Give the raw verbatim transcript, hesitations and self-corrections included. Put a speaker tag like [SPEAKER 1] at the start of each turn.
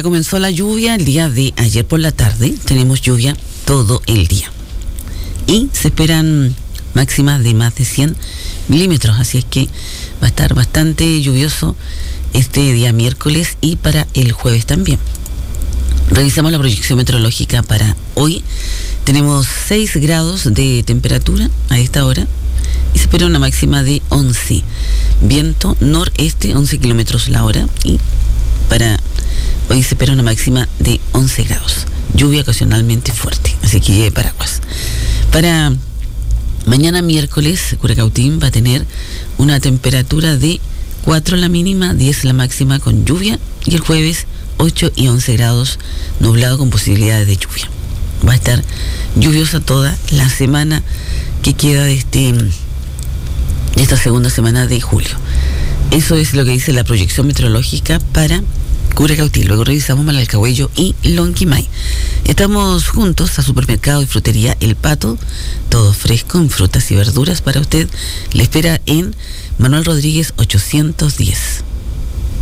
[SPEAKER 1] comenzó la lluvia el día de ayer por la tarde. Tenemos lluvia todo el día. Y se esperan máximas de más de cien milímetros. Así es que va a estar bastante lluvioso este día miércoles y para el jueves también. Revisamos la proyección meteorológica para hoy. Tenemos seis grados de temperatura a esta hora y se espera una máxima de once. Viento noreste, once kilómetros la hora, y para hoy se espera una máxima de once grados. Lluvia ocasionalmente fuerte, así que lleve paraguas. Para mañana miércoles, Curacautín va a tener una temperatura de cuatro la mínima, diez la máxima con lluvia, y el jueves ocho y once grados, nublado con posibilidades de lluvia. Va a estar lluviosa toda la semana que queda de, este, de esta segunda semana de julio. Eso es lo que dice la proyección meteorológica para Curacautín. Luego revisamos Malalcahuello y Lonquimay. Estamos juntos a Supermercado y Frutería El Pato, todo fresco en frutas y verduras para usted. Le espera en Manuel Rodríguez ochocientos diez.